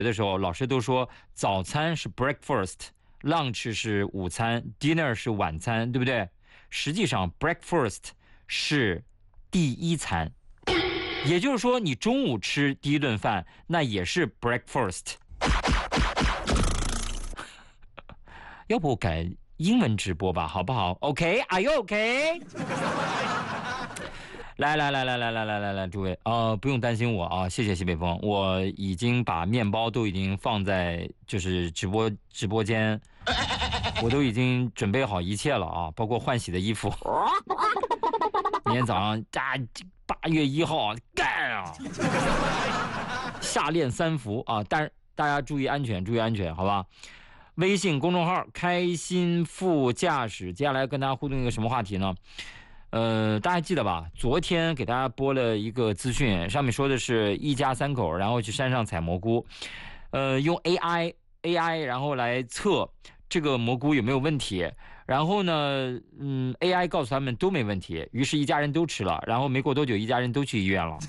的时候，老师都说早餐是 breakfast，lunch 是午餐 ，dinner 是晚餐，对不对？实际上 breakfast 是第一餐，也就是说你中午吃第一顿饭，那也是 breakfast。要不我改英文直播吧，好不好 ？OK，Are you OK？来，诸位，不用担心我啊，谢谢西北风，我已经把面包都已经放在就是直播间，我都已经准备好一切了啊，包括换洗的衣服。明天早上8月1号干啊！下练3伏啊，但是大家注意安全，好吧？微信公众号开心副驾驶，接下来跟大家互动一个什么话题呢？大家记得吧？昨天给大家播了一个资讯，上面说的是一家3口，然后去山上采蘑菇，用 AI 然后来测这个蘑菇有没有问题，然后呢，AI 告诉他们都没问题，于是一家人都吃了，然后没过多久，一家人都去医院了。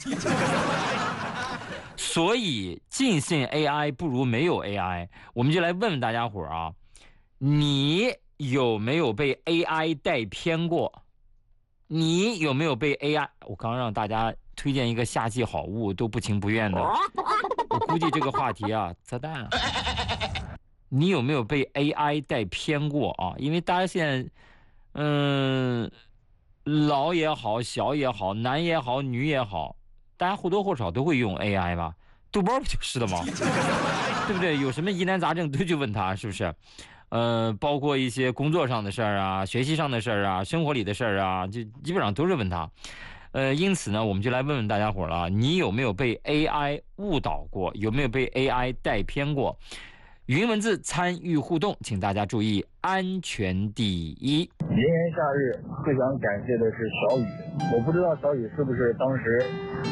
所以尽信 AI 不如没有 AI， 我们就来问问大家伙啊，你有没有被 AI 带偏过？你有没有被 AI？ 我刚让大家推荐一个夏季好物，都不情不愿的。我估计这个话题啊，砸蛋啊！你有没有被 AI 带偏过啊？因为大家现在，老也好，小也好，男也好，女也好，大家或多或少都会用 AI 吧？豆包不就是的吗？对不对？有什么疑难杂症都去问他，是不是？包括一些工作上的事儿啊，学习上的事儿啊，生活里的事儿啊，就基本上都是问他。因此呢，我们就来问问大家伙了，你有没有被 AI 误导过？有没有被 AI 带偏过？语音文字参与互动，请大家注意安全第一。 炎炎夏日，最想感谢的是小雨。我不知道小雨是不是当时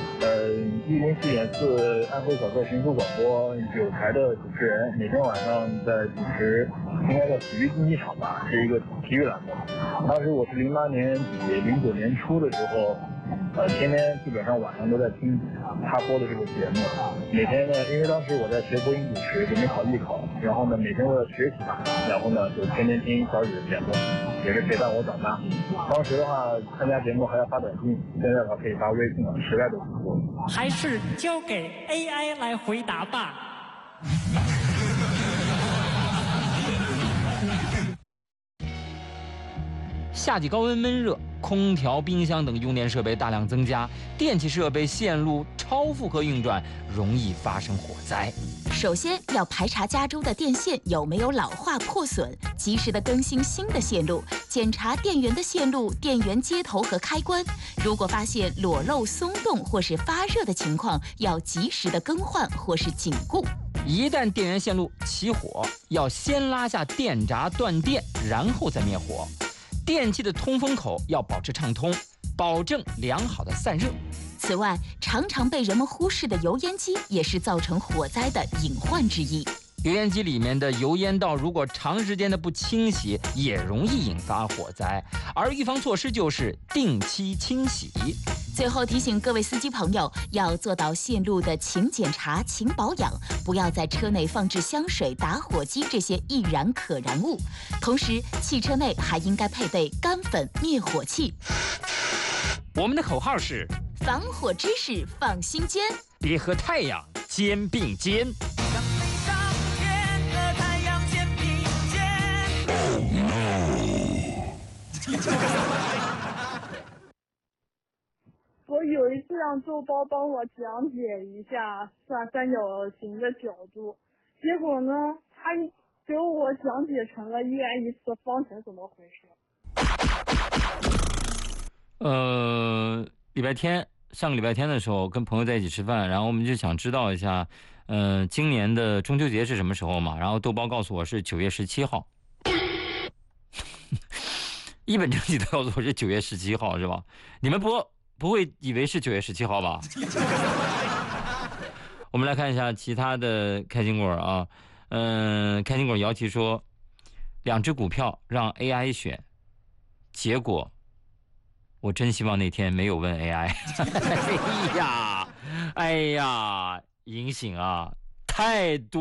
104.4安徽小客群书广播有台的主持人，每天晚上在主持，应该叫体育竞技场吧，是一个体育栏目。当时我是08年底09年初的时候，天天基本上晚上都在听他播的这个节目。每天呢，因为当时我在学播音主持，准备考艺考，然后呢每天为了学习，然后呢就天天听小雨的节目，也是陪伴我长大。当时的话参加节目还要发短信，现在的话可以发微信了，实在都不错。 还是交给 AI 来回答吧。 夏季高温闷热，空调、冰箱等用电设备大量增加，电气设备线路超负荷运转，容易发生火灾。 首先要排查家中的电线有没有老化破损，及时的更新新的线路，检查电源的线路、电源接头和开关。如果发现裸漏、松动或是发热的情况，要及时的更换或是紧固。 一旦电源线路起火，要先拉下电闸断电，然后再灭火。电器的通风口要保持畅通，保证良好的散热。 此外，常常被人们忽视的油烟机也是造成火灾的隐患之一。 油烟机里面的油烟道如果长时间的不清洗，也容易引发火灾。而预防措施就是定期清洗。 最后提醒各位司机朋友，要做到线路的勤检查、勤保养，不要在车内放置香水、打火机这些易燃可燃物。同时，汽车内还应该配备干粉灭火器。 我们的口号是： 防火知识放心间， 别和太阳肩并肩。 我有一次让周包帮我讲解一下算三角形的角度，结果呢，他给我讲解成了1元1次方程，怎么回事？ 上个礼拜天的时候，跟朋友在一起吃饭，然后我们就想知道一下，今年的中秋节是什么时候嘛？然后豆包告诉我是9月17号。一本正经的告诉我是9月17号，是吧？你们不会以为是9月17号吧？我们来看一下其他的开心果啊，开心果姚琦说，2只股票让 AI 选，结果我真希望那天没有问 AI。哎呀，银醒啊， 太多。